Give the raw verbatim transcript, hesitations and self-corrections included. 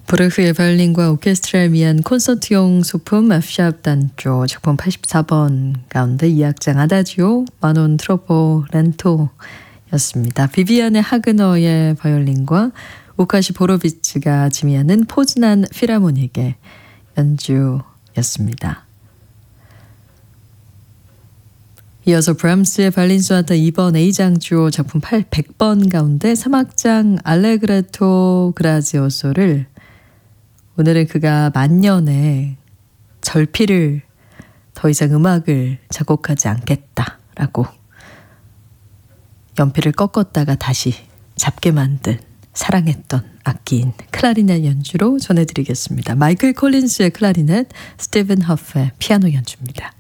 브르흐의 바이올린과 오케스트라를 위한 콘서트용 소품 F# 단조 작품 팔십사 번 가운데 이 악장 아다지오 마논 트로포 렌토였습니다. 비비안의 하그너의 바이올린과 우카시 보로비츠가 지휘하는 포즈난 필하모닉의 연주였습니다. 이어서 브람스의 바이올린 소나타 이 번 A장조 작품 백 번 가운데 삼 악장 알레그레토 그라지오소를 오늘은 그가 만년에 절필을 더 이상 음악을 작곡하지 않겠다라고 연필을 꺾었다가 다시 잡게 만든 사랑했던 악기인 클라리넷 연주로 전해드리겠습니다. 마이클 콜린스의 클라리넷, 스티븐 허프의 피아노 연주입니다.